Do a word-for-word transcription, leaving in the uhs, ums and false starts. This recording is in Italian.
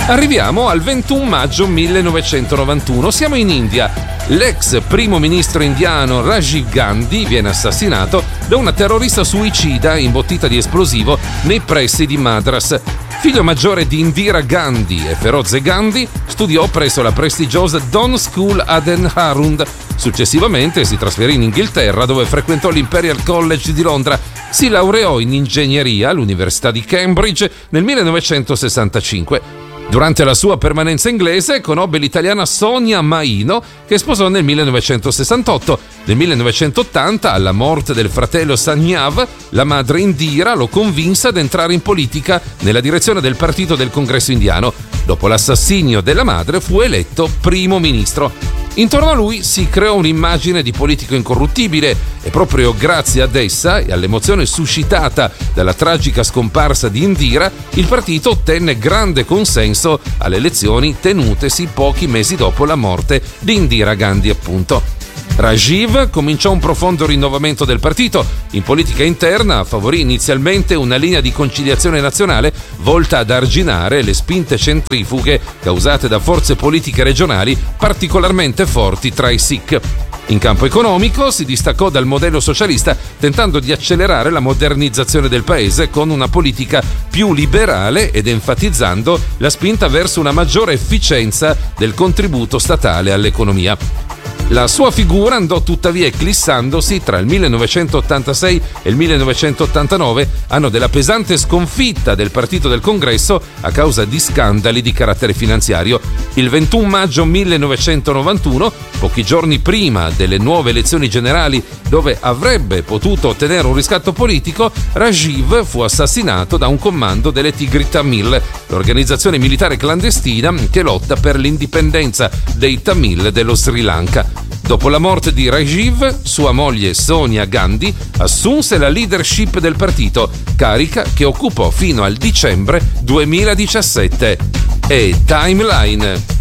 Arriviamo al ventuno maggio millenovecentonovantuno, siamo in India. L'ex primo ministro indiano Rajiv Gandhi viene assassinato da una terrorista suicida imbottita di esplosivo nei pressi di Madras. Figlio maggiore di Indira Gandhi e Feroze Gandhi, studiò presso la prestigiosa Dawn School ad Enharund. Successivamente si trasferì in Inghilterra, dove frequentò l'Imperial College di Londra. Si laureò in ingegneria all'Università di Cambridge nel millenovecentosessantacinque. Durante la sua permanenza inglese conobbe l'italiana Sonia Maino, che sposò nel millenovecentosessantotto. Nel millenovecentottanta, alla morte del fratello Sanyav, la madre Indira lo convinse ad entrare in politica nella direzione del partito del Congresso indiano. Dopo l'assassinio della madre fu eletto primo ministro. Intorno a lui si creò un'immagine di politico incorruttibile e proprio grazie ad essa e all'emozione suscitata dalla tragica scomparsa di Indira, il partito ottenne grande consenso alle elezioni tenutesi pochi mesi dopo la morte di Indira Gandhi, appunto. Rajiv cominciò un profondo rinnovamento del partito. In politica interna favorì inizialmente una linea di conciliazione nazionale volta ad arginare le spinte centrifughe causate da forze politiche regionali particolarmente forti tra i Sikh. In campo economico si distaccò dal modello socialista, tentando di accelerare la modernizzazione del paese con una politica più liberale ed enfatizzando la spinta verso una maggiore efficienza del contributo statale all'economia. La sua figura andò tuttavia eclissandosi tra il millenovecentottantasei e il millenovecentottantanove, anno della pesante sconfitta del Partito del Congresso a causa di scandali di carattere finanziario. Il ventuno maggio millenovecentonovantuno, pochi giorni prima delle nuove elezioni generali dove avrebbe potuto ottenere un riscatto politico, Rajiv fu assassinato da un comando delle Tigri Tamil, l'organizzazione militare clandestina che lotta per l'indipendenza dei Tamil dello Sri Lanka. Dopo la morte di Rajiv, sua moglie Sonia Gandhi assunse la leadership del partito, carica che occupò fino al dicembre duemiladiciassette. E Timeline.